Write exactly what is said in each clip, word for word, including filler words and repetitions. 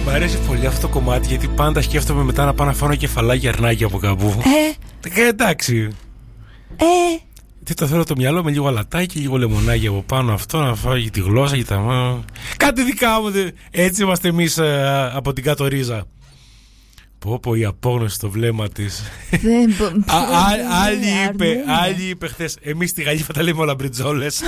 Μ' αρέσει πολύ αυτό το κομμάτι γιατί πάντα σκέφτομαι μετά να πάω να φάω ένα κεφαλάκι αρνάκι από κάπου. Ε, ε εντάξει. Ε. Τι το θέλω το μυαλό με λίγο αλατάκι, λίγο λεμονάκι από πάνω αυτό, να φάω για τη γλώσσα και τα. Κάτι δικά μου. Έτσι είμαστε εμείς ε, από την κάτω ρίζα. Πω πω η απόγνωση στο βλέμμα της. Άλλη είπε χθες, εμείς στη Γαλλία τα λέμε όλα μπριτζόλες.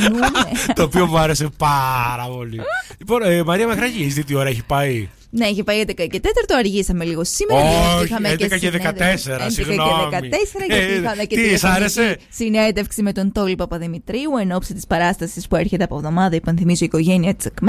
Το οποίο μου άρεσε πάρα πολύ. Λοιπόν, Μαρία Μακράκη, έχεις δει τι ώρα έχει πάει? Ναι, είχε πάει έντεκα και τέσσερα, αργήσαμε λίγο σήμερα. Όχι, έντεκα και δεκατέσσερα, συγγνώμη. έντεκα και δεκατέσσερα, γιατί είχαμε και τι, σ' άρεσε? Συνέντευξη με τον Τόλι Παπαδημητρίου εν ώψη της παράστασης που έρχεται από εβδομάδα, υπενθυμίζω, η οικογένεια Τσεκμέ.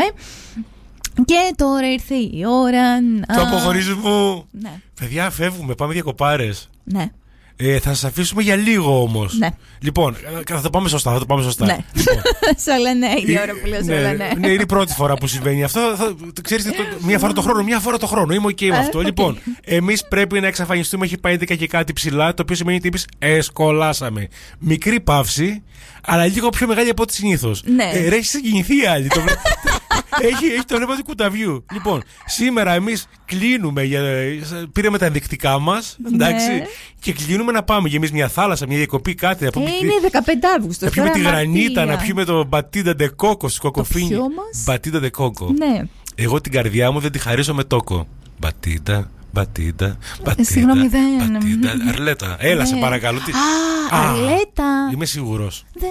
Και τώρα ήρθε η ώρα να... Το αποχωρίζουμε. Ναι. Παιδιά, φεύγουμε, πάμε διακοπάρες. Ναι. Ε, θα σας αφήσουμε για λίγο όμως. Ναι. Λοιπόν, θα το πάμε σωστά, θα το πάμε σωστά. Ναι. Λοιπόν. Σε όλα ναι, είναι η ώρα που λέω σε όλα ναι. Ναι, είναι η πρώτη φορά που συμβαίνει αυτό. Θα, ξέρεις, το, μία φορά το χρόνο, μία φορά το χρόνο. Είμαι ok με αυτό. Λοιπόν, εμείς πρέπει να εξαφανιστούμε. Έχει πάει έντεκα και κάτι ψηλά, το οποίο σημαίνει ότι εμείς εσκολάσαμε. Μικρή παύση, αλλά λίγο πιο μεγάλη από ό,τι συνήθως. Ναι. Ε, ρε, έχει συγκινηθεί η άλλη. Έχει, έχει το νεύμα του κουταβιού. Λοιπόν, σήμερα εμείς κλείνουμε, για, πήραμε τα ενδεικτικά μας, εντάξει, ναι. Και κλείνουμε να πάμε για εμείς μια θάλασσα, μια διακοπή, κάτι. Να πούμε, ε, είναι δεκαπέντε Αυγούστου. Να πιούμε τη γρανίτα, να πιούμε το μπατίντα ντε κόκο στις κοκοφίνι. Μπατίντα ντε κόκο. Ναι. Εγώ την καρδιά μου δεν τη χαρίσω με τόκο. Μπατίντα. Μπατίντα, μπατίντα, συγγνώμη, δεν... μπατίντα, Αρλέτα, έλα σε παρακαλώ. Α, Αρλέτα. Είμαι σίγουρος. Δεν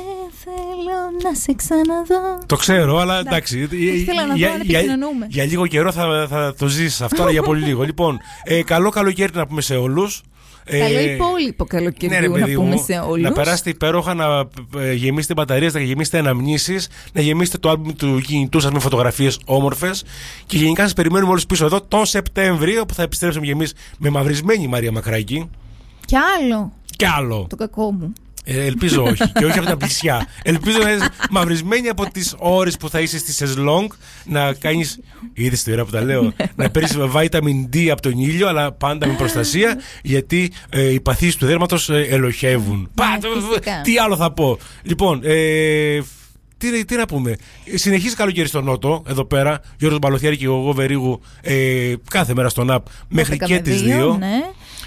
θέλω να σε ξαναδώ. Το ξέρω, αλλά εντάξει. Ήθελα να δω αν επικοινωνούμε. Για λίγο καιρό θα το ζήσεις αυτό, αλλά για πολύ λίγο. Λοιπόν, καλό καλοκαίρι να πούμε σε όλους. Καλό υπόλοιπο καλοκαιριού, ναι, να πούμε σε όλους. Να περάσετε υπέροχα, να γεμίσετε μπαταρίες, να γεμίσετε αναμνήσεις, να γεμίσετε το άλμπουμ του κινητού σας με φωτογραφίες όμορφες. Και γενικά σας περιμένουμε όλους πίσω εδώ το Σεπτέμβριο, που θα επιστρέψουμε και εμείς με μαυρισμένη Μαρία Μακράκη. Κι άλλο. Κι άλλο. Το κακό μου. Ε, ελπίζω όχι. Και όχι από τα πλησιά. Ελπίζω να είσαι μαυρισμένη από τις ώρες που θα είσαι στη σεζλόγκ, να κάνεις. Είδες τη ώρα που τα λέω. Να παίρνεις βάιταμιν ντι από τον ήλιο, αλλά πάντα με προστασία, γιατί ε, οι παθήσεις του δέρματος ε, ελοχεύουν. Πα, τι άλλο θα πω. Λοιπόν, ε, τι, τι να πούμε. Συνεχίζει καλοκαίρι στο Νότο, εδώ πέρα. Γιώργος Μπαλωθιάρη και εγώ Βερίγου, ε, κάθε μέρα στον App μέχρι και τις δύο. Ναι.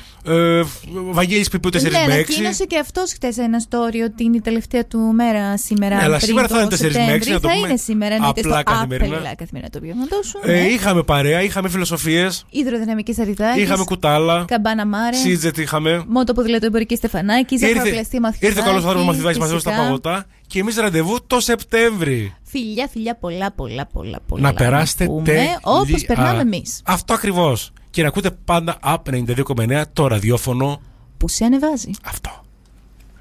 Ε, Βαγγέλης Πιππού τέσσερα με έξι. Ανακοίνωσε και αυτός χτες ένα story ότι είναι η τελευταία του μέρα σήμερα. Ναι, αλλά σήμερα θα είναι τέσσερα με έξι. Θα είναι σήμερα, εννοείται στο καθημερινά. Απλά καθημερινά το βιώματό σου. Ε, ναι. Είχαμε παρέα, είχαμε φιλοσοφίες. Υδροδυναμικής Αριδάκης. Είχαμε κουτάλα. Καμπάνα Μάρε. Σίτζετ είχαμε. Μότο ποδηλατό εμπορική Στεφανάκη. Ζαχαροπλαστή μαθητή. Ήρθε ο καλός άνθρωπος μαθητάκης μας στα παγωτά. Και εμείς ραντεβού το Σεπτέμβρη. Φιλιά, φιλιά, πολλά, πολλά, πολλά. πολλά να περάσετε τέλεια. Όπως περνάμε εμείς. Αυτό ακριβώς. Και να ακούτε πάντα App ενενήντα δύο κόμμα εννέα, το ραδιόφωνο που σε ανεβάζει. Αυτό.